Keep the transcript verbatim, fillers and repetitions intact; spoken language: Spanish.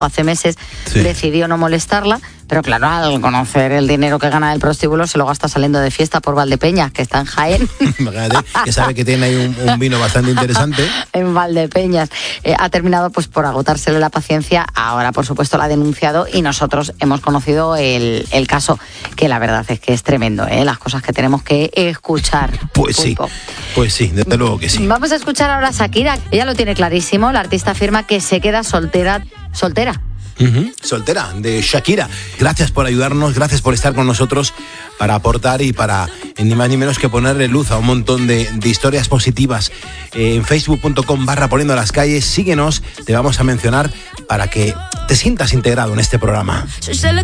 hace meses Sí. decidió no molestarla, pero claro, al conocer el dinero que gana del prostíbulo se lo gasta saliendo de fiesta por Valdepeñas, que está en Jaén. Fíjate, que sabe que tiene ahí un, un vino bastante interesante. En Valdepeñas. Eh, ha terminado pues por agotársele la paciencia. Ahora, por supuesto, la ha denunciado y nosotros hemos conocido el, el caso, que la verdad es que es tremendo, ¿eh? Las cosas que tenemos que escuchar. Pues sí, Pulpo. pues sí, desde luego que sí. Vamos a escuchar ahora a Shakira. Ella lo tiene clarísimo. La artista afirma que se queda soltera. Soltera. Uh-huh. Soltera, de Shakira. Gracias por ayudarnos, gracias por estar con nosotros para aportar y para ni más ni menos que ponerle luz a un montón de, de historias positivas. Eh, en facebook punto com barra poniendo las calles, síguenos, te vamos a mencionar para que te sientas integrado en este programa.